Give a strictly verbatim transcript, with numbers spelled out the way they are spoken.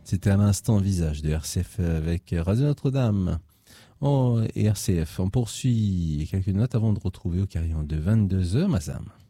C'était à l'instant Visage de R C F avec Radio Notre-Dame. Oh, et R C F, on poursuit quelques notes avant de retrouver au carillon de vingt-deux heures, Mazam.